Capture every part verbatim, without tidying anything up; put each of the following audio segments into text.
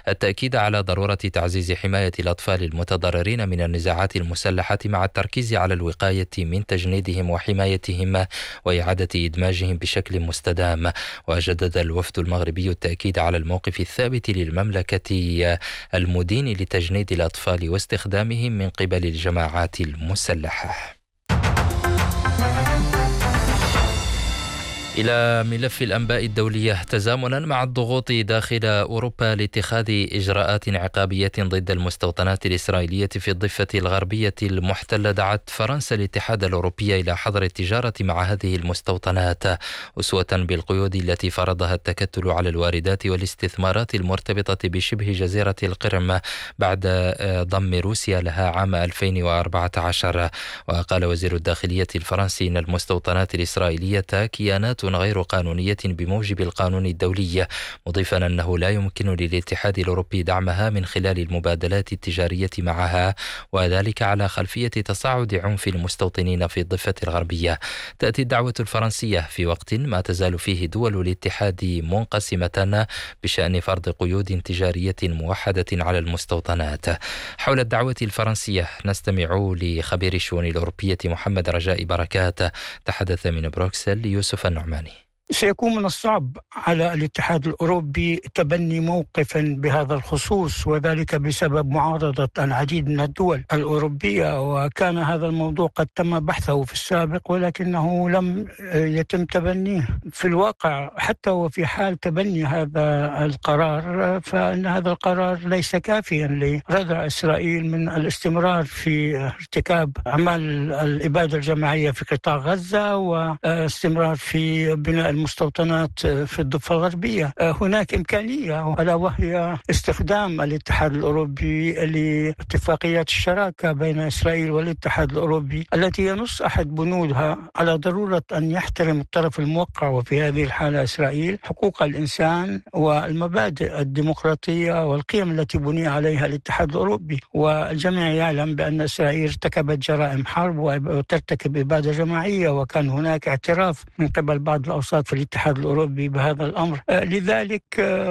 التأكيد على ضرورة تعزيز حماية الأطفال المتضررين من النزاعات المسلحة مع التركيز على الوقاية من تجنيدهم وحمايتهم وإعادة إدماجهم بشكل مستدام. وجدد الوفد المغربي التأكيد على الموقف الثابت للمملكة المدين لتجنيد الأطفال واستخدامهم من قبل الجماعات المسلحة. إلى ملف الأنباء الدولية. تزامنا مع الضغوط داخل أوروبا لاتخاذ إجراءات عقابية ضد المستوطنات الإسرائيلية في الضفة الغربية المحتلة، دعت فرنسا الاتحاد الأوروبي إلى حظر التجارة مع هذه المستوطنات أسوة بالقيود التي فرضها التكتل على الواردات والاستثمارات المرتبطة بشبه جزيرة القرم بعد ضم روسيا لها عام ألفين وأربعة عشر. وقال وزير الداخلية الفرنسي إن المستوطنات الإسرائيلية كيانات غير قانونية بموجب القانون الدولي، مضيفا أنه لا يمكن للاتحاد الأوروبي دعمها من خلال المبادلات التجارية معها، وذلك على خلفية تصاعد عنف المستوطنين في الضفة الغربية. تأتي الدعوة الفرنسية في وقت ما تزال فيه دول الاتحاد منقسمة بشأن فرض قيود تجارية موحدة على المستوطنات. حول الدعوة الفرنسية نستمع لخبير الشؤون الأوروبية محمد رجاء بركات، تحدث من بروكسل ليوسف النعماني. سيكون من الصعب على الاتحاد الأوروبي تبني موقفا بهذا الخصوص، وذلك بسبب معارضة العديد من الدول الأوروبية، وكان هذا الموضوع قد تم بحثه في السابق ولكنه لم يتم تبنيه. في الواقع حتى وفي حال تبني هذا القرار فإن هذا القرار ليس كافيا لردع إسرائيل من الاستمرار في ارتكاب أعمال الإبادة الجماعية في قطاع غزة واستمرار في بناء المستوطنات في الضفة الغربية. هناك إمكانية ألا وهي استخدام الاتحاد الأوروبي لاتفاقيات الشراكة بين إسرائيل والاتحاد الأوروبي التي ينص أحد بنودها على ضرورة أن يحترم الطرف الموقع، وفي هذه الحالة إسرائيل، حقوق الإنسان والمبادئ الديمقراطية والقيم التي بني عليها الاتحاد الأوروبي. والجميع يعلم بأن إسرائيل ارتكبت جرائم حرب وترتكب إبادة جماعية، وكان هناك اعتراف من قبل بعض الأوساط في الاتحاد الأوروبي بهذا الأمر. لذلك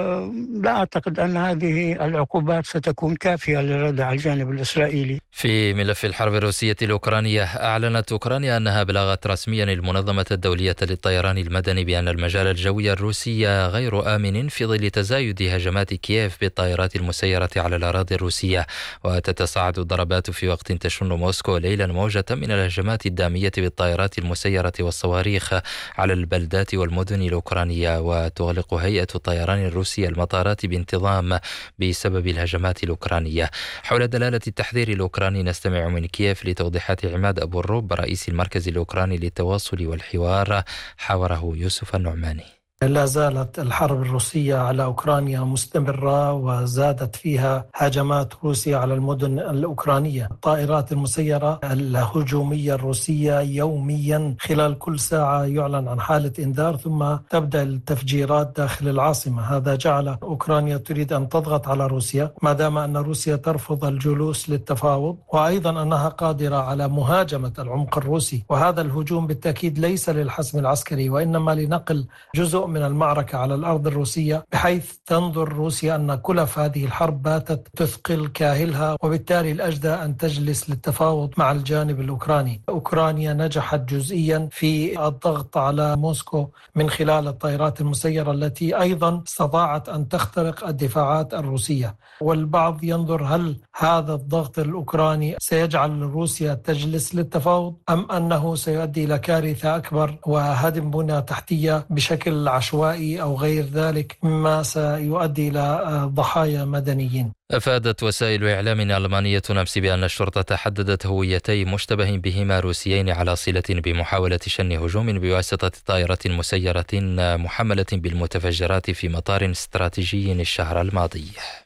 لا أعتقد أن هذه العقوبات ستكون كافية لردع الجانب الإسرائيلي. في ملف الحرب الروسية الأوكرانية، أعلنت أوكرانيا أنها بلغت رسميا المنظمة الدولية للطيران المدني بأن المجال الجوي الروسي غير آمن في ظل تزايد هجمات كييف بالطائرات المسيرة على الأراضي الروسية. وتتصاعد الضربات في وقت تشن موسكو ليلا موجة من الهجمات الدامية بالطائرات المسيرة والصواريخ على البلدات والمدن الأوكرانية، وتغلق هيئة الطيران الروسية المطارات بانتظام بسبب الهجمات الأوكرانية. حول دلالة التحذير الأوكراني نستمع من كييف لتوضيحات عماد أبو الرب رئيس المركز الأوكراني للتواصل والحوار، حاوره يوسف النعماني. لا زالت الحرب الروسية على أوكرانيا مستمرة، وزادت فيها هجمات روسيا على المدن الأوكرانية. الطائرات المسيرة الهجومية الروسية يوميا خلال كل ساعة يعلن عن حالة إنذار، ثم تبدأ التفجيرات داخل العاصمة. هذا جعل أوكرانيا تريد أن تضغط على روسيا، ما دام أن روسيا ترفض الجلوس للتفاوض، وأيضا أنها قادرة على مهاجمة العمق الروسي. وهذا الهجوم بالتأكيد ليس للحسم العسكري، وإنما لنقل جزء من المعركة على الأرض الروسية، بحيث تنظر روسيا أن كلف هذه الحرب باتت تثقل كاهلها، وبالتالي الأجدى أن تجلس للتفاوض مع الجانب الأوكراني. أوكرانيا نجحت جزئيا في الضغط على موسكو من خلال الطائرات المسيرة التي أيضا استطاعت أن تخترق الدفاعات الروسية. والبعض ينظر هل هذا الضغط الأوكراني سيجعل روسيا تجلس للتفاوض، أم أنه سيؤدي إلى كارثة أكبر وهدم بنى تحتية بشكل عشوائي أو غير ذلك، مما سيؤدي إلى ضحايا مدنيين. أفادت وسائل إعلام ألمانية أمس بأن الشرطة حددت هويتي مشتبه بهما روسيين على صلة بمحاولة شن هجوم بواسطة طائرة مسيرة محملة بالمتفجرات في مطار استراتيجي الشهر الماضي.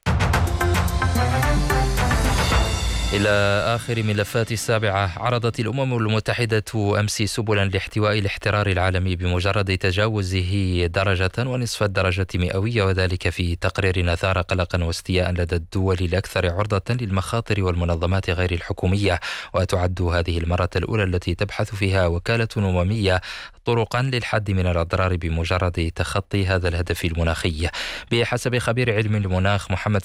إلى آخر ملفات السابعة. عرضت الأمم المتحدة أمس سبلا لاحتواء الاحترار العالمي بمجرد تجاوزه درجة ونصف الدرجة مئوية، وذلك في تقرير أثار قلقا واستياء لدى الدول الأكثر عرضة للمخاطر والمنظمات غير الحكومية. وتعد هذه المرة الأولى التي تبحث فيها وكالة أممية طرقا للحد من الأضرار بمجرد تخطي هذا الهدف المناخي. بحسب خبير علم المناخ محمد